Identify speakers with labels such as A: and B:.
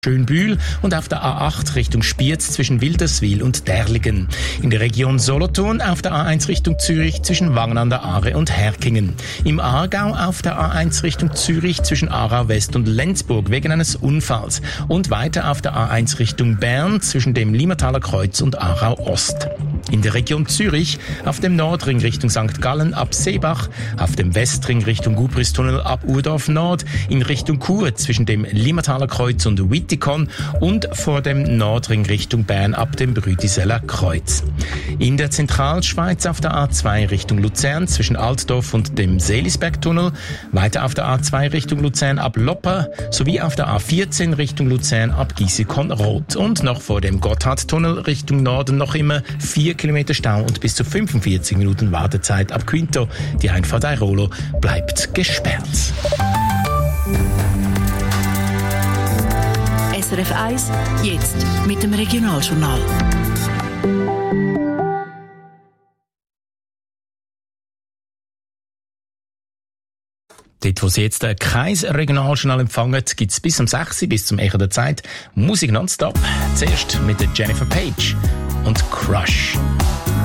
A: Schönbühl und auf der A8 Richtung Spiez zwischen Wilderswil und Derligen. In der Region Solothurn auf der A1 Richtung Zürich zwischen Wangen an der Aare und Herkingen. Im Aargau auf der A1 Richtung Zürich zwischen Aarau West und Lenzburg wegen eines Unfalls. Und weiter auf der A1 Richtung Bern zwischen dem Limataler Kreuz und Aarau Ost. In der Region Zürich auf dem Nordring Richtung St. Gallen ab Seebach, auf dem Westring Richtung Gubristunnel ab Urdorf Nord, in Richtung Chur zwischen dem Limataler Kreuz und Wittikon und vor dem Nordring Richtung Bern ab dem Brütiseller Kreuz. In der Zentralschweiz auf der A2 Richtung Luzern zwischen Altdorf und dem Seelisbergtunnel, weiter auf der A2 Richtung Luzern ab Lopper sowie auf der A14 Richtung Luzern ab Giesecon-Roth und noch vor dem Gotthardtunnel Richtung Norden noch immer 4 Kilometer Stau und bis zu 45 Minuten Wartezeit ab Quinto. Die Einfahrt Airolo bleibt gesperrt.
B: SRF 1, jetzt mit dem Regionaljournal.
A: Dort, wo Sie jetzt kein Regionaljournal empfangen, gibt es bis um 6 Uhr, bis zum Echo der Zeit, Musik nonstop. Zuerst mit der Jennifer Page und Crush.